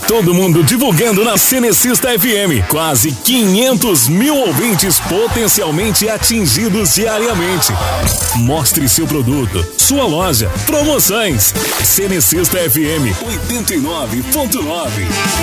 Todo mundo divulgando na Cenecista FM. Quase 500 mil ouvintes potencialmente atingidos diariamente. Mostre seu produto, sua loja, promoções. Cenecista FM 89.9.